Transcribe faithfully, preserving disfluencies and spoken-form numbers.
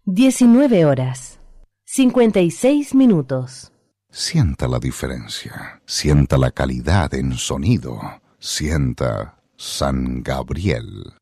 diecinueve horas, cincuenta y seis minutos. Sienta la diferencia, sienta la calidad en sonido, sienta San Gabriel.